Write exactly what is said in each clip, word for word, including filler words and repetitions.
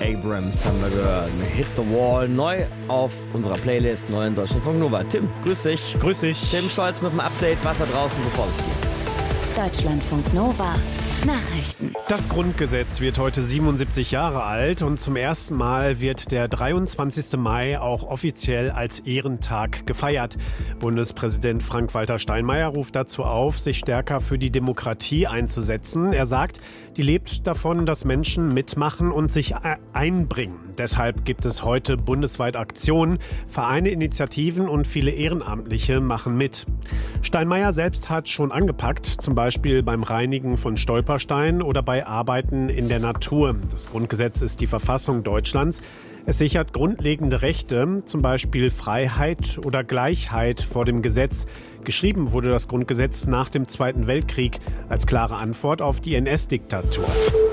Abrams haben wir gehört. Hit the Wall, neu auf unserer Playlist, neu in Deutschlandfunk Nova. Tim, grüß dich. Grüß dich. Tim Scholz mit dem Update, was da draußen so vor sich geht. Deutschlandfunk Nova. Nachrichten. Das Grundgesetz wird heute siebenundsiebzig Jahre alt und zum ersten Mal wird der dreiundzwanzigsten Mai auch offiziell als Ehrentag gefeiert. Bundespräsident Frank-Walter Steinmeier ruft dazu auf, sich stärker für die Demokratie einzusetzen. Er sagt, die lebt davon, dass Menschen mitmachen und sich einbringen. Deshalb gibt es heute bundesweit Aktionen. Vereine, Initiativen und viele Ehrenamtliche machen mit. Steinmeier selbst hat schon angepackt, zum Beispiel beim Reinigen von Stolpersteinen oder bei Arbeiten in der Natur. Das Grundgesetz ist die Verfassung Deutschlands. Es sichert grundlegende Rechte, zum Beispiel Freiheit oder Gleichheit vor dem Gesetz. Geschrieben wurde das Grundgesetz nach dem Zweiten Weltkrieg als klare Antwort auf die N S-Diktatur.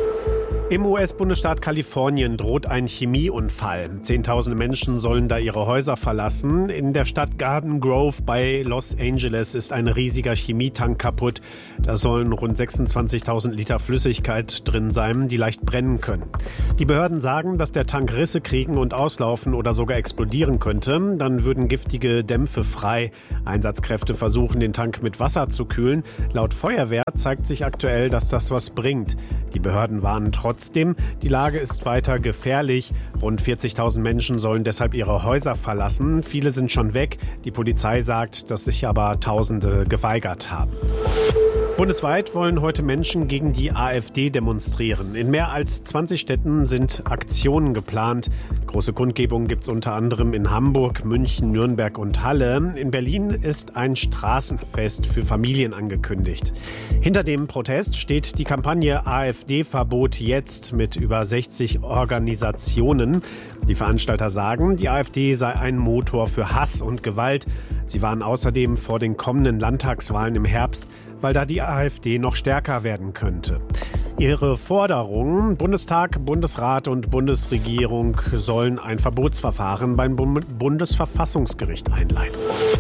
Im U S-Bundesstaat Kalifornien droht ein Chemieunfall. Zehntausende Menschen sollen da ihre Häuser verlassen. In der Stadt Garden Grove bei Los Angeles ist ein riesiger Chemietank kaputt. Da sollen rund sechsundzwanzigtausend Liter Flüssigkeit drin sein, die leicht brennen können. Die Behörden sagen, dass der Tank Risse kriegen und auslaufen oder sogar explodieren könnte. Dann würden giftige Dämpfe frei. Einsatzkräfte versuchen, den Tank mit Wasser zu kühlen. Laut Feuerwehr zeigt sich aktuell, dass das was bringt. Die Behörden warnen trotzdem. Trotzdem, die Lage ist weiter gefährlich. Rund vierzigtausend Menschen sollen deshalb ihre Häuser verlassen. Viele sind schon weg. Die Polizei sagt, dass sich aber Tausende geweigert haben. Bundesweit wollen heute Menschen gegen die AfD demonstrieren. In mehr als zwanzig Städten sind Aktionen geplant. Große Kundgebungen gibt es unter anderem in Hamburg, München, Nürnberg und Halle. In Berlin ist ein Straßenfest für Familien angekündigt. Hinter dem Protest steht die Kampagne AfD-Verbot jetzt mit über sechzig Organisationen. Die Veranstalter sagen, die AfD sei ein Motor für Hass und Gewalt. Sie warnen außerdem vor den kommenden Landtagswahlen im Herbst, weil da die AfD noch stärker werden könnte. Ihre Forderungen: Bundestag, Bundesrat und Bundesregierung sollen ein Verbotsverfahren beim Bundesverfassungsgericht einleiten.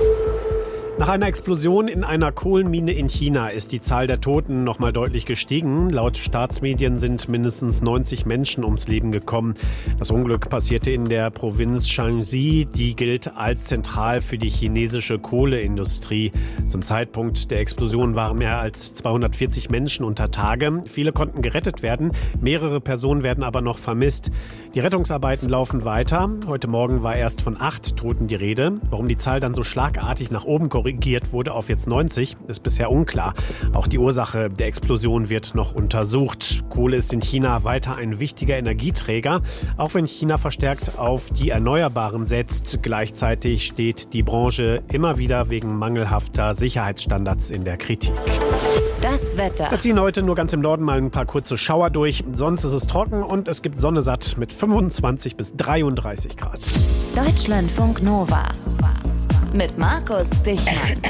Nach einer Explosion in einer Kohlenmine in China ist die Zahl der Toten noch mal deutlich gestiegen. Laut Staatsmedien sind mindestens neunzig Menschen ums Leben gekommen. Das Unglück passierte in der Provinz Shaanxi, die gilt als zentral für die chinesische Kohleindustrie. Zum Zeitpunkt der Explosion waren mehr als zweihundertvierzig Menschen unter Tage. Viele konnten gerettet werden, mehrere Personen werden aber noch vermisst. Die Rettungsarbeiten laufen weiter. Heute Morgen war erst von acht Toten die Rede. Warum die Zahl dann so schlagartig nach oben korrigiert wurde auf jetzt neunzig, ist bisher unklar. Auch die Ursache der Explosion wird noch untersucht. Kohle ist in China weiter ein wichtiger Energieträger, auch wenn China verstärkt auf die Erneuerbaren setzt. Gleichzeitig steht die Branche immer wieder wegen mangelhafter Sicherheitsstandards in der Kritik. Das Wetter. Da ziehen heute nur ganz im Norden mal ein paar kurze Schauer durch. Sonst ist es trocken und es gibt Sonne satt mit fünfundzwanzig bis dreiunddreißig Grad. Deutschlandfunk Nova. Mit Markus Dichmann.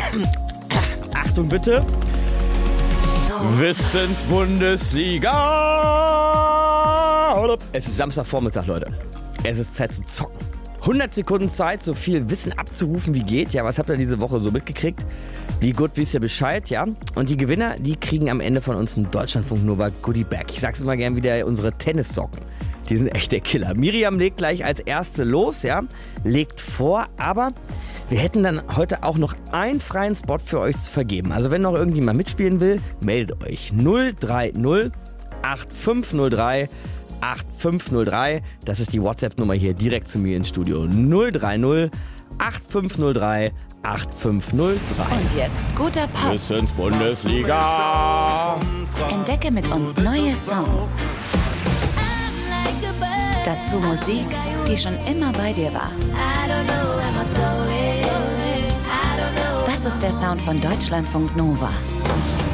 Achtung bitte. Wissensbundesliga. Es ist Samstagvormittag, Leute. Es ist Zeit zu zocken. hundert Sekunden Zeit, so viel Wissen abzurufen wie geht. Ja, was habt ihr diese Woche so mitgekriegt? Wie gut wisst ihr Bescheid, ja? Und die Gewinner, die kriegen am Ende von uns ein Deutschlandfunk Nova Goodie Bag. Ich sag's immer gern wieder, unsere Tennissocken. Die sind echt der Killer. Miriam legt gleich als Erste los, ja? Legt vor, aber wir hätten dann heute auch noch einen freien Spot für euch zu vergeben. Also wenn noch irgendjemand mitspielen will, meldet euch. null drei null acht fünf null drei acht fünf null drei. Das ist die WhatsApp-Nummer hier direkt zu mir ins Studio. null drei null acht fünf null drei acht fünf null drei. Und jetzt guter Pop. Wissensbundesliga. Entdecke mit uns neue Songs. Dazu Musik, die schon immer bei dir war. Das ist der Sound von Deutschlandfunk Nova.